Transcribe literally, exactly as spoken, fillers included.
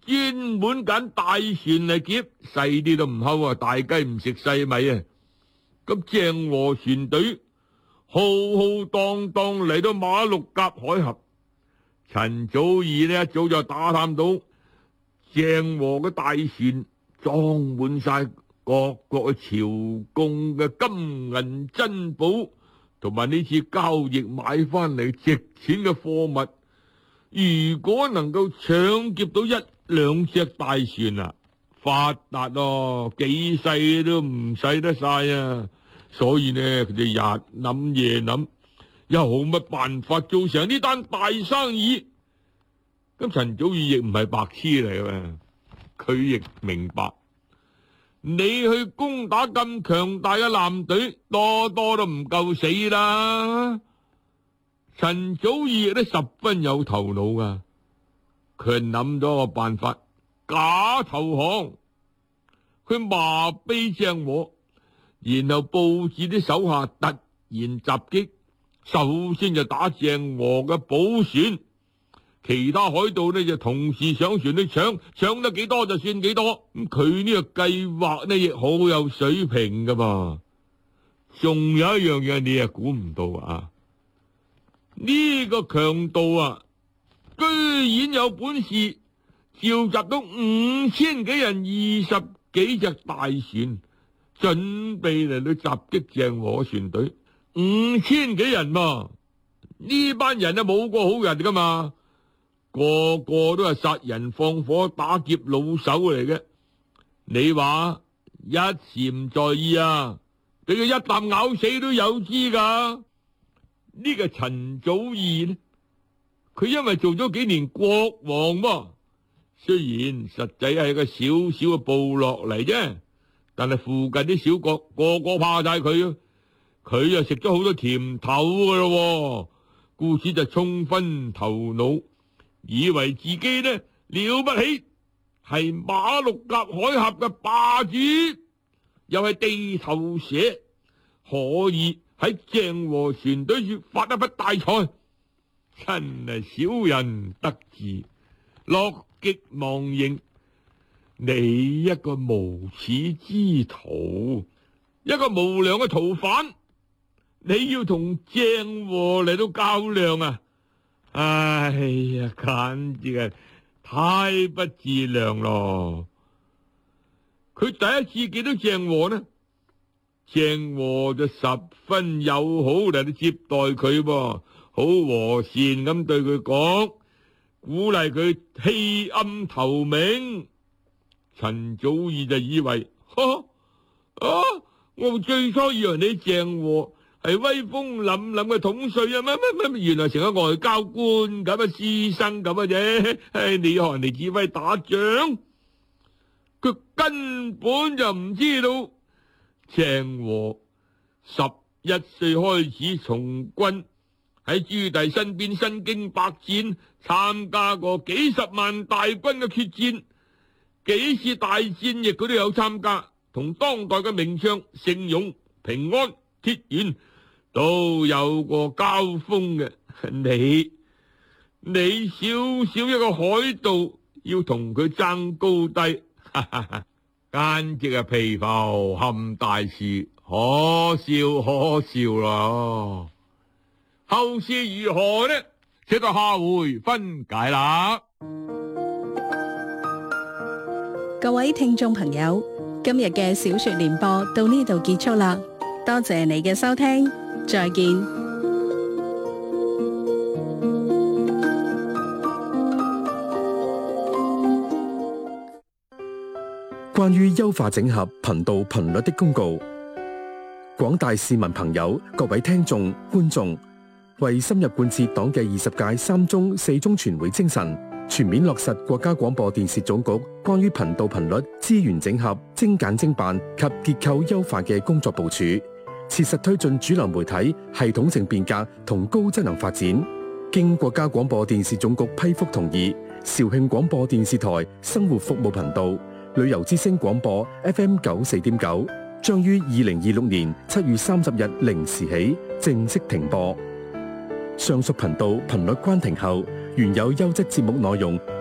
專門揀大船嚟劫，細啲都唔睺啊！大雞唔食細米啊！咁鄭和船隊浩浩蕩蕩嚟到馬六甲海峽，陳祖義呢一早就打探到鄭和嘅大船裝滿晒各國嘅朝貢嘅金銀珍寶，同埋呢次交易買翻嚟值錢嘅貨物。如果能夠搶劫到一兩隻大船啊，發達咯，幾世都唔使得晒啊！所以呢，佢哋日諗夜諗，又冇乜辦法做成呢單大生意。咁陳祖義亦唔係白痴嚟嘅，佢亦明白，你去攻打咁強大嘅艦隊，多多都唔夠死啦。陳祖義亦都十分有頭腦噶，佢諗咗個辦法，假投降，佢麻痹鄭和，然後布置啲手下突然襲擊，首先就打鄭和嘅寶船，其他海盜呢就同時上船去搶，搶得幾多就算幾多。咁佢呢個計劃呢亦好有水平噶嘛。仲有一樣嘢你係估唔到啊！呢個強盜啊，居然有本事召集到五千幾人、二十幾隻大船，準備嚟到襲擊鄭和船隊。五千幾人嘛，呢班人啊冇個好人噶嘛，個個都係殺人放火、打劫老手嚟嘅。你話一時唔在意啊，俾佢一啖咬死都有知噶。呢個陳祖義呢，佢因為做咗幾年國王喎，雖然實際係個小小嘅部落嚟啫，但係附近啲小國個個怕晒佢，佢又食咗好多甜頭噶咯，故此就衝昏頭腦，以為自己呢了不起，係馬六甲海峽嘅霸主，又係地頭蛇，可以喺鄭和船隊處發一筆大財，真係小人得志，樂極忘形。你一個無恥之徒，一個無良嘅逃犯，你要同鄭和嚟到較量啊！哎呀，簡直係太不自量咯！佢第一次見到鄭和呢，鄭和就十分友好嚟到接待佢噃，好和善咁對佢講，鼓勵佢棄暗投明。陳祖義就以為，哈啊！我最初以為你鄭和係威風凜凜嘅統帥啊，乜乜乜，原來成個外交官咁嘅師生咁嘅啫。唉，你學人哋指揮打仗，佢根本就唔知道。鄭和十一歲開始從軍，喺朱棣身邊身經百戰，參加過幾十萬大軍嘅決戰，幾次大戰役佢都有參加，同當代嘅名將盛勇、平安、鐵原都有過交鋒嘅。你你少少一個海盜，要同佢爭高低，哈哈哈，簡直係蚍蜉撼大樹，可笑可笑啦！後事如何呢？且到下回分解啦。 各位聽眾朋友，今日嘅小說聯播到呢度結束啦，多謝你嘅收聽，再見。 關於優化整合頻道頻率的公告，廣大市民朋友、各位聽眾、觀眾，為深入貫徹黨嘅二十屆三中四中全會精神，全面落實國家廣播電視總局關於頻道頻率資源整合、精簡精辦及結構優化嘅工作部署，切實推進主流媒體系統性變革同高質能發展。經國家廣播電視總局批復同意，肇慶廣播電視台生活服務頻道、旅遊之聲廣播 F M 九四點九將於二零二六年七月三十日零時起正式停播。上述頻道頻率關停後，原有優質節目內容